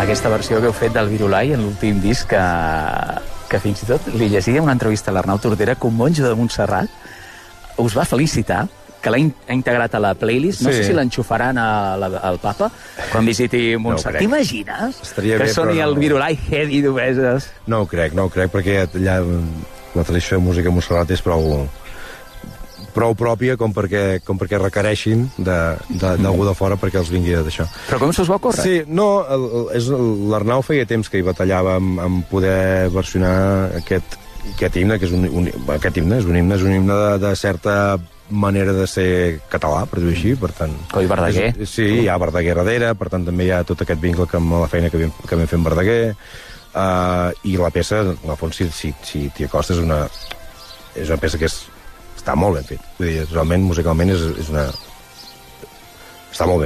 aquesta versió que heu fet del Virulai en l'últim disc, que fins i tot li llegia una entrevista a l'Arnau Tordera que un monjo de Montserrat us va felicitar, que l'ha integrat a la playlist. No sé si l'enxufaran al Papa quan visiti Montserrat. T'imagines que soni el Virulai Heady d'Obeses? No ho crec, perquè allà la tradició de música a Montserrat és prou pròpia com perquè requereixin d'algú de fora perquè els vingui d'això. Però com s'us va ocórrer? Sí, no, l'Arnau feia temps que hi batallava en poder versionar aquest himne, que és un himne de certa manera de ser català, per dir-ho així, per tant... Coi Verdaguer. Sí, hi ha Verdaguer darrere, per tant també hi ha tot aquest vincle amb la feina que vam fer amb Verdaguer, i la peça, en el fons, si t'hi acostes, és una peça que està molt ben fet. Vull dir, realment, musicalment, està molt ben